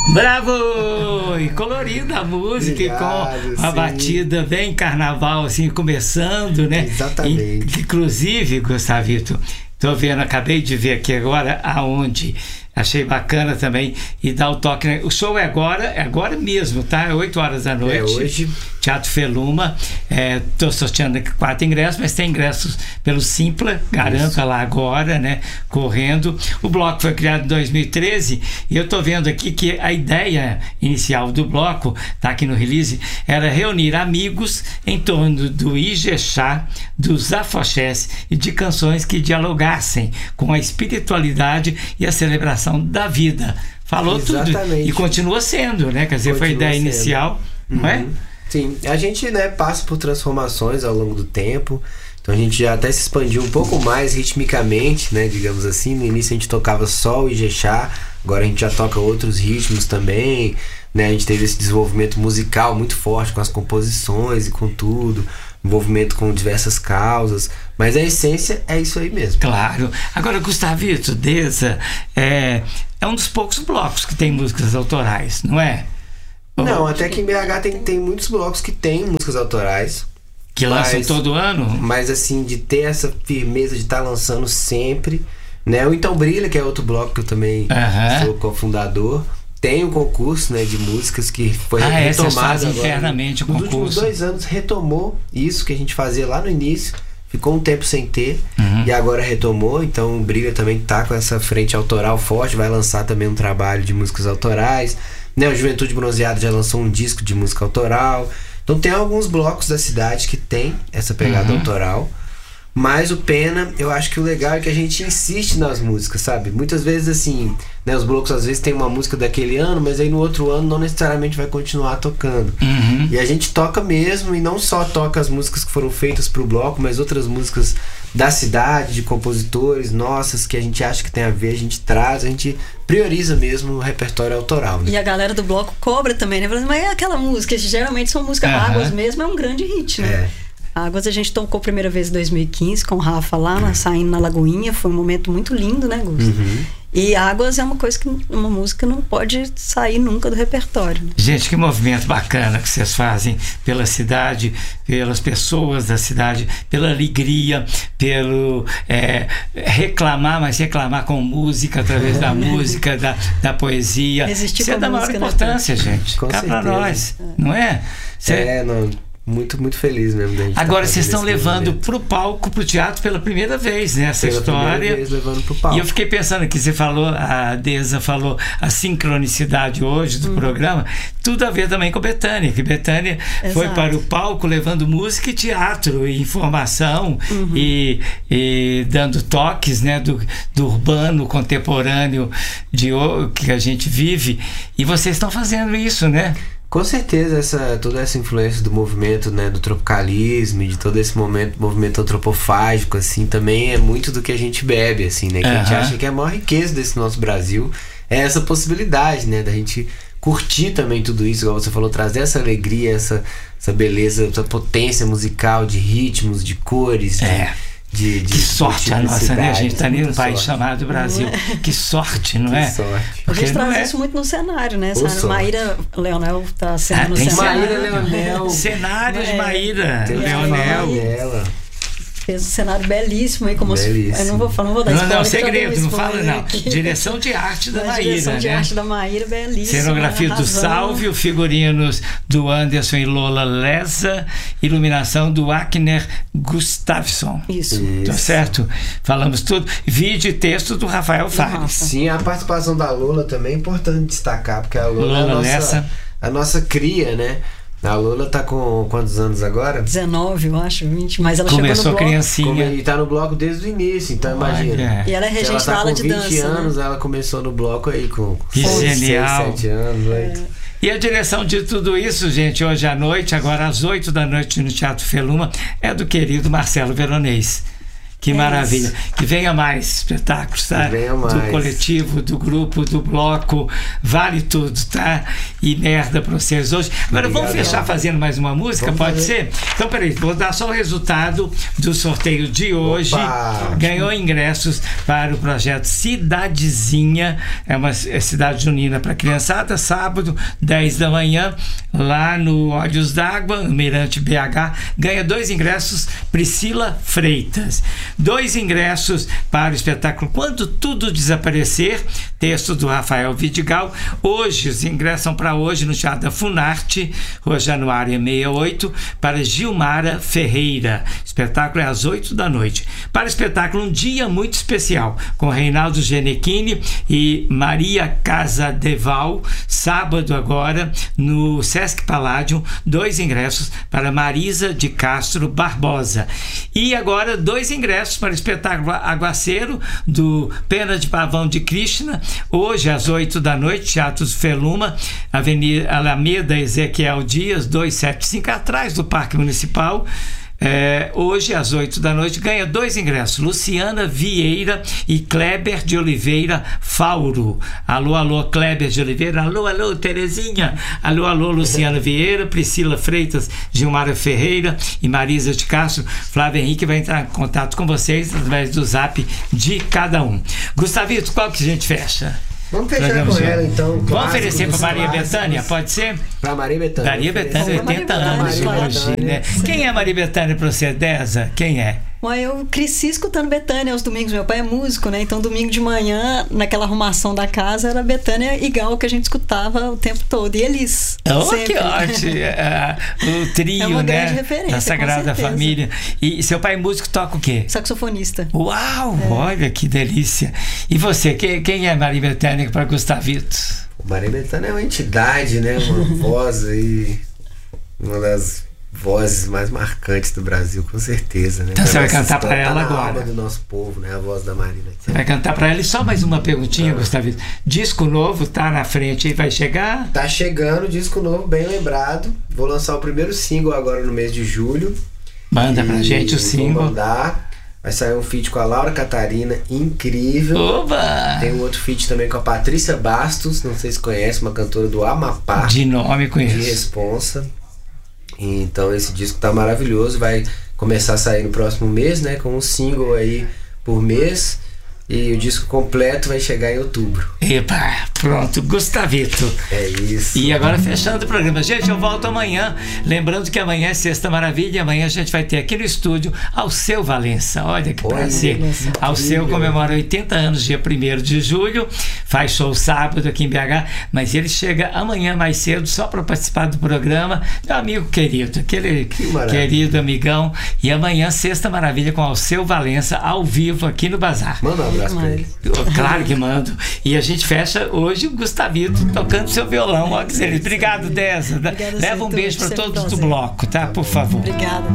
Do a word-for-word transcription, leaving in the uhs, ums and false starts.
Bravo! E colorida a música. Obrigado, com a sim. batida bem carnaval, assim, começando, né? Exatamente. E, inclusive, Gustavito, tô vendo, acabei de ver aqui agora aonde. Achei bacana também e dá o toque, né? O show é agora, é agora mesmo, tá? É oito horas da noite. É hoje. Teatro Feluma. É, tô sorteando aqui quatro ingressos, mas tem ingressos pelo Simpla, garanta lá agora, né? Correndo. O bloco foi criado em dois mil e treze e eu tô vendo aqui que a ideia inicial do bloco, tá aqui no release, era reunir amigos em torno do Ijexá, dos afoxés e de canções que dialogassem com a espiritualidade e a celebração da vida. Falou Exatamente. Tudo e continua sendo, né? Quer dizer, continua foi a ideia sendo. Inicial, não é? Uhum. Sim, a gente, né, passa por transformações ao longo do tempo, então a gente já até se expandiu um pouco mais ritmicamente, né, digamos assim. No início a gente tocava só o Ijexá, agora a gente já toca outros ritmos também, né, a gente teve esse desenvolvimento musical muito forte com as composições e com tudo, envolvimento com diversas causas, mas a essência é isso aí mesmo. Claro. Agora, Gustavito, Deza, é, é um dos poucos blocos que tem músicas autorais, não é? Não, até que em B H tem, tem muitos blocos que tem músicas autorais. Que lançam mas, todo ano? Mas assim, de ter essa firmeza de estar tá lançando sempre, né? O Então Brilha, que é outro bloco que eu também uh-huh. sou cofundador. Tem um concurso, né, de músicas que foi ah, retomado agora. Internamente o Nos concurso. últimos dois anos retomou isso que a gente fazia lá no início. Ficou um tempo sem ter uhum. e agora retomou. Então o Brilha também tá com essa frente autoral forte. Vai lançar também um trabalho de músicas autorais, né? O Juventude Bronzeada já lançou um disco de música autoral. Então tem alguns blocos da cidade que tem essa pegada uhum. autoral. Mas o Pena, eu acho que o legal é que a gente insiste nas músicas, sabe? Muitas vezes assim, né, os blocos às vezes tem uma música daquele ano, mas aí no outro ano não necessariamente vai continuar tocando. Uhum. E a gente toca mesmo, e não só toca as músicas que foram feitas pro bloco, mas outras músicas da cidade, de compositores nossas, que a gente acha que tem a ver, a gente traz, a gente prioriza mesmo o repertório autoral, né? E a galera do bloco cobra também, né? Mas é aquela música, geralmente são músicas, uhum. Águas mesmo, é um grande hit, né? É. Águas a gente tocou a primeira vez em dois mil e quinze com o Rafa lá, uhum. saindo na Lagoinha, foi um momento muito lindo, né, Gusto? Uhum. E Águas é uma coisa que uma música não pode sair nunca do repertório, né? Gente, que movimento bacana que vocês fazem pela cidade, pelas pessoas da cidade, pela alegria, pelo é, reclamar, mas reclamar com música, através da música, da, da poesia. Resistir Isso com é da maior música, importância, né? gente. Com Cá pra nós, é. não é? Cê... É, não... Muito, muito feliz mesmo da gente. Agora tá vocês estão levando momento. pro palco, pro teatro pela primeira vez, né? Essa pela história. Vez, levando pro palco. E eu fiquei pensando que você falou, a Deza falou a sincronicidade hoje do uhum. programa, tudo a ver também com Betânia, que Betânia Exato. Foi para o palco levando música e teatro, e informação uhum. e, e dando toques, né, do, do urbano contemporâneo de, que a gente vive. E vocês estão fazendo isso, né? Com certeza, essa, toda essa influência do movimento, né, do tropicalismo, de todo esse momento, movimento antropofágico, assim, também é muito do que a gente bebe, assim, né, que uhum. a gente acha que é a maior riqueza desse nosso Brasil, é essa possibilidade, né, da gente curtir também tudo isso, igual você falou, trazer essa alegria, essa, essa beleza, essa potência musical, de ritmos, de cores, é. de... De, de que sorte a nossa, né? A gente está ali num país sorte. chamado Brasil. É? Que sorte, não é? Que sorte. Porque a gente traz é... isso muito no cenário, né? Ô, Maíra Leonel está sendo ah, no tem cenário. Maíra Leonel. Cenários é. Maíra tem Leonel. Ela. Fez um cenário belíssimo aí, como belíssimo. Eu não vou falar, não vou dar Não, spoiler. não, segredo, não fala não. Aqui. Direção de arte da Maíra, Direção de né? arte da Maíra, belíssima. Cenografia do Salvio, figurinos do Anderson e Lola Lessa, iluminação do Akner Gustafsson. Isso. Tá certo? Falamos tudo. Vídeo e texto do Rafael Fares. Sim, a participação da Lola também é importante destacar, porque a Lola, Lola é a nossa, Lessa. a nossa cria, né? A Lola tá com quantos anos agora? dezenove, eu acho, vinte, mas ela Começou chegou no bloco. criancinha. E tá no bloco desde o início, então imagina. E ela é regente da aula de dança. Ela tá com vinte anos, né? Ela começou no bloco aí com que seis, genial. sete anos, oito. É. E a direção de tudo isso, gente, hoje à noite, agora às oito da noite no Teatro Feluma, é do querido Marcelo Veronês. Que É maravilha. isso. Que venha mais espetáculos, tá? Que venha mais. Do coletivo, do grupo, do bloco. Vale tudo, tá? E merda pra vocês hoje. Agora Obrigado, vamos fechar fazendo mais uma música, Vamos pode fazer. ser? Então, peraí, vou dar só o resultado do sorteio de hoje. Opa! Ganhou ingressos para o projeto Cidadezinha, é uma é cidade junina para criançada, sábado, dez da manhã, lá no Olhos d'Água, no Mirante B H. Ganha dois ingressos, Priscila Freitas. Dois ingressos para o espetáculo Quando Tudo Desaparecer, texto do Rafael Vidigal. Hoje, os ingressos são para hoje no Teatro da Funarte, Rua Januária sessenta e oito, para Gilmara Ferreira. O espetáculo é às oito da noite. Para o espetáculo Um Dia Muito Especial, com Reinaldo Genequini e Maria Casadeval, sábado agora, no Sesc Palladium, dois ingressos para Marisa de Castro Barbosa. E agora, dois ingressos para o espetáculo Aguaceiro, do Pena de Pavão de Krishna, hoje às oito da noite, Teatro Feluma, Avenida Alameda Ezequiel Dias, duzentos e setenta e cinco, atrás do Parque Municipal. É, hoje às oito da noite ganha dois ingressos, Luciana Vieira e Kleber de Oliveira Fauro. Alô, alô, Kleber de Oliveira. Alô, alô, Terezinha. Alô, alô, Luciana Vieira, Priscila Freitas, Gilmara Ferreira e Marisa de Castro. Flávio Henrique vai entrar em contato com vocês através do zap de cada um. Gustavito, qual que a gente fecha? Vamos fechar Programa com de- ela, então. Vamos Clássicos oferecer para dos Maria clássicos. Bethânia, pode ser? Pra Maria Bethânia. Maria Bethânia, Maria oitenta Bethânia, anos claro. hoje, né? Quem é Maria Bethânia para você, Deza? Quem é? Bom, eu cresci escutando Bethânia aos domingos. Meu pai é músico, né? Então, domingo de manhã, naquela arrumação da casa, era Bethânia e Gal que a gente escutava o tempo todo. E Elis. Oh, sempre. que ótimo! É, o trio, É uma né? grande referência, Da com Sagrada certeza. Família. E seu pai músico toca o quê? Saxofonista. Uau! Olha que delícia! E você, quem, quem é Maria Bethânia para Gustavito? Maria Bethânia é uma entidade, né? Uma voz aí. Uma das vozes mais marcantes do Brasil, com certeza, né? Então você vai Essa cantar pra história ela tá na agora. alma do nosso povo, né? A voz da Maria Você Bethânia. vai cantar para ela. E só mais uma perguntinha, Gustavito. Disco novo tá na frente aí, vai chegar? Tá chegando, disco novo, bem lembrado. Vou lançar o primeiro single agora no mês de julho. Manda pra E gente o vou single. mandar. Vai sair um feat com a Laura Catarina, incrível. Oba! Tem um outro feat também com a Patrícia Bastos, não sei se conhece, uma cantora do Amapá. De nome de conheço. responsa. Então esse disco tá maravilhoso, vai começar a sair no próximo mês, né? Com um single aí por mês. E o disco completo vai chegar em outubro. Epa, pronto, Gustavito. É isso. E agora fechando o programa. Gente, eu volto amanhã. Lembrando que amanhã é Sexta Maravilha. E amanhã a gente vai ter aqui no estúdio Alceu Valença. Olha que Olha, prazer. nossa, Alceu incrível. comemora oitenta anos, dia primeiro de julho. Faz show sábado aqui em B H. Mas ele chega amanhã mais cedo só para participar do programa. Meu amigo querido, aquele Que maravilha. querido amigão. E amanhã, Sexta Maravilha com Alceu Valença ao vivo aqui no Bazar. Manda um abraço pra ele. Claro que mando. E a gente fecha hoje o Gustavito tocando seu violão. Ó, que delícia. Obrigado, Deza. Obrigada, Leva um Zé, beijo para sempre todos do prazer. bloco, tá? Por favor. Obrigada.